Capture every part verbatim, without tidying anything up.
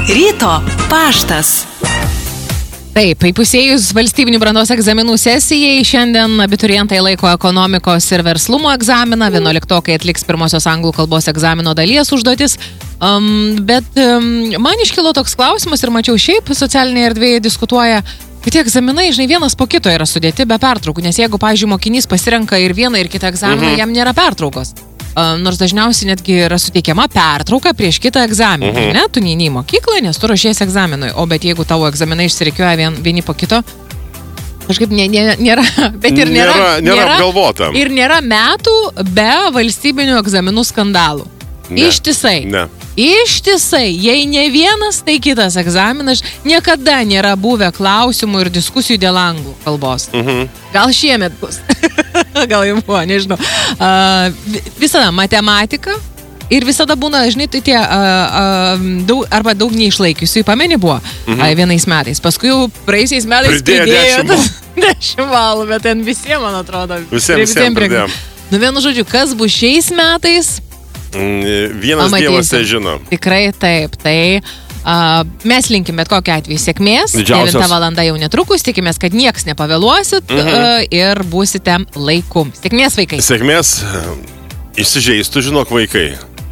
Ryto paštas. Taip, įpusėjus valstybinių brandos egzaminų sesijai, šiandien abiturientai laiko ekonomikos ir verslumo egzaminą, vienuoliktokai atliks pirmosios anglų kalbos egzamino dalies užduotis, um, bet um, man iškilo toks klausimas ir mačiau šiaip socialinėje erdvėje diskutuoja, kad tie egzaminai, žinai, vienas po kito yra sudėti be pertraukų, nes jeigu, pavyzdžiui, mokinys pasirenka ir vieną ir kitą egzaminą, mhm. jam nėra pertraukos. Uh, nors dažniausiai netgi yra suteikiama pertrauka prieš kitą egzaminą, mhm. ne? Tu neini į mokyklą, nes tu ruošies egzaminui, o bet jeigu tavo egzaminai išsirikiuoja vien, vieni po kito, kažkaip nė, nė, nėra, bet ir nėra, nėra, nėra, nėra apgalvota. Ir nėra metų be valstybinių egzaminų skandalų. Ne, Ištisai. Ne. Ištisai. Jei ne vienas, tai kitas egzaminas. Niekada nėra buvę klausimų ir diskusijų dėl anglų kalbos. Mhm. Gal šiemet bus. Gal jau buvo, nežinau. Uh, visada matematika ir visada būna, žinai, tai tie uh, uh, daug, arba daug neišlaikiusių, pameni buvo mhm. uh, vienais metais. Paskui jau praeisiais metais pridėjo dešimt balų, bet ten visiems, man atrodo. Visiems, visiems pridėjo. Nu, vienu žodžiu, kas bus šiais metais? Vienas Pamatysim. Dievas tai žino. Tikrai taip, tai uh, mes linkim bet kokiu atveju sėkmės. Didžiausios. devinta valanda jau netrukus, tikimės, kad nieks nepavėluosit mhm. uh, ir būsite laiku. Sėkmės, vaikai. Sėkmės, išsižeistų, žinok, vaikai.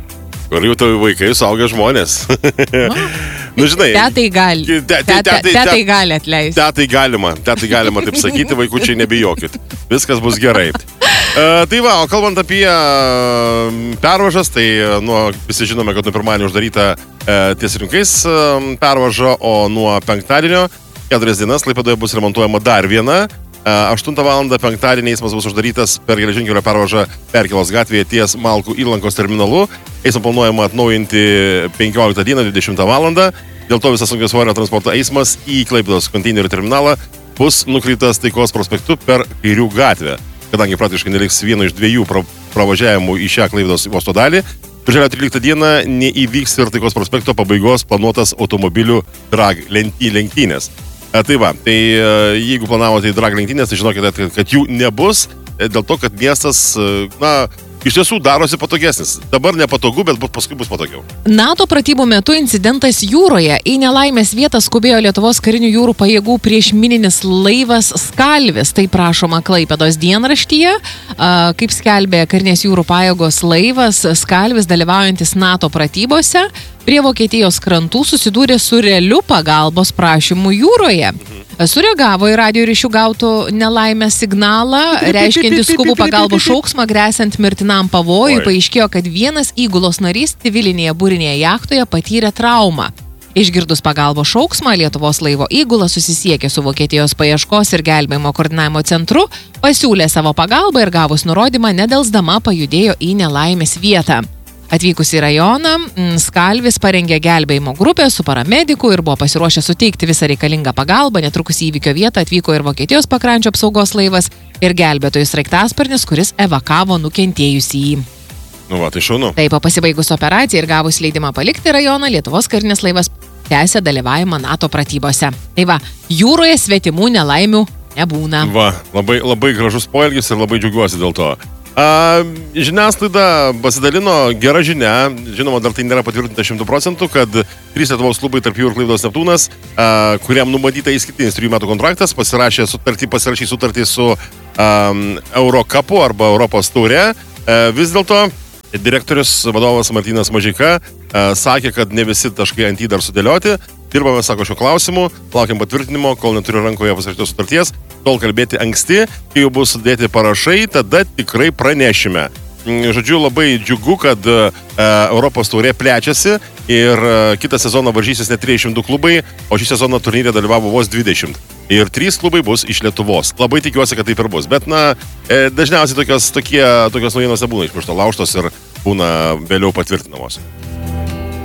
Kur jau tavo vaikai suaugę žmonės. Nu, nu, žinai. Tetai gali. Te, te, te, te, te, tetai gali atleisti. Tetai galima, tetai galima taip sakyti, vaikučiai nebijokit. Viskas bus gerai. Uh, tai va, o kalbant apie uh, pervažas, tai uh, nuo, visi žinome, kad nuo pirmadienio uždaryta uh, ties rinkais uh, pervaža, o nuo penktadienio keturias dienas Klaipėdoje bus remontuojama dar viena. Uh, aštuntą valandą penktadienį eismas bus uždarytas per geležinkelio pervažą Perkėlos gatvėje ties Malkų įlankos terminalu. Eismą planuojama atnaujinti penkioliktą dieną dvidešimtą valandą. Dėl to visas sunkiasvorio transporto eismas į Klaipėdos konteinerių terminalą bus nukreiptas Taikos prospektu per Kairių gatvę. Kadangi praktiškai neliks vieno iš dviejų pravažiavimų į šią Klaipėdos uosto dalį, birželio tryliktą dieną neįvyks ir Taikos prospekto pabaigos planuotas automobilių drag lenktynės. E, tai va, tai jeigu planavote į drag lenktynės, tai žinokite, kad, kad jų nebus, dėl to, kad miestas, na, iš tiesų darosi patogesnis. Dabar nepatogu, bet paskui bus patogiau. NATO pratybų metu incidentas jūroje. Į nelaimės vietą skubėjo Lietuvos karinių jūrų pajėgų priešmininis laivas Skalvis. Tai prašoma Klaipėdos dienraštyje. Kaip skelbė karinės jūrų pajėgos laivas Skalvis, dalyvaujantis NATO pratybose, prie Vokietijos krantų susidūrė su realiu pagalbos prašymu jūroje. Sureagavo į radio ryšių gautų nelaimės signalą, reiškiantį skubų pagalbos šauksmą, gresiant mirtinam pavojui. Paaiškėjo, kad vienas įgulos narys civilinėje būrinėje jachtoje patyrė traumą. Išgirdus pagalbos šauksmą, Lietuvos laivo įgula susisiekė su Vokietijos paieškos ir gelbėjimo koordinavimo centru, pasiūlė savo pagalbą ir gavus nurodymą, nedelsdama pajudėjo į nelaimės vietą. Atvykus į rajoną, Skalvis parengė gelbėjimo grupę su paramediku ir buvo pasiruošę suteikti visą reikalingą pagalbą. Netrukus į įvykio vietą atvyko ir Vokietijos pakrančio apsaugos laivas ir gelbėtojų sraigtasparnis, kuris evakavo nukentėjusįjį. Nu va, tai šaunu. Taip, pasibaigus operaciją ir gavus leidimą palikti rajoną, Lietuvos karinis laivas tęsė dalyvavimą NATO pratybose. Tai va, jūroje svetimų nelaimių nebūna. Va, labai, labai gražus poelgis ir labai džiaugiuosi dėl to. A, žiniasklaida pasidalino gerą žinią, žinoma, dar tai nėra patvirtinta šimtų procentų, kad trys Lietuvos klubai tarp jų ir Klaipėdos Neptūnas, a, kuriam numatyta įskirtinis trijų metų kontraktas, pasirašė sutartį, pasirašė sutartį su um, Eurokapu arba Europos taure. A, vis dėlto direktorius vadovas Martynas Mažeika a, sakė, kad ne visi taškai ant jį dar sudėlioti. Dirbame, sako, šio klausimu, laukiam patvirtinimo, kol neturiu rankoje pasirašytos sutarties, tol kalbėti anksti, kai jau bus sudėti parašai, tada tikrai pranešime. Žodžiu, labai džiugu, kad uh, Europos taurė plečiasi ir uh, kitą sezoną varžysis net trisdešimt du klubai, o šį sezoną turnyre dalyvavo vos dvidešimt. Ir trys klubai bus iš Lietuvos. Labai tikiuosi, kad taip ir bus. Bet, na, e, dažniausiai tokios, tokie, tokios naujienos nebūna iš piršto laužtos ir būna vėliau patvirtinamos.